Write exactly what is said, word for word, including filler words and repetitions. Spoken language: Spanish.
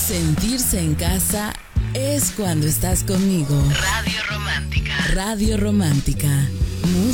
Sentirse en casa es cuando estás conmigo. Radio Romántica. Radio Romántica. Música